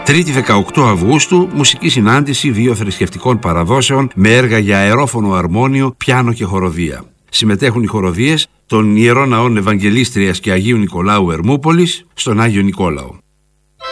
Τρίτη 18 Αυγούστου, μουσική συνάντηση 2 θρησκευτικών παραδόσεων με έργα για αερόφωνο, αρμόνιο, πιάνο και χοροδία. Συμμετέχουν οι χοροδίες των Ιερών Ναών Ευαγγελίστριας και Αγίου Νικολάου Ερμούπολης στον Άγιο Νικόλαο.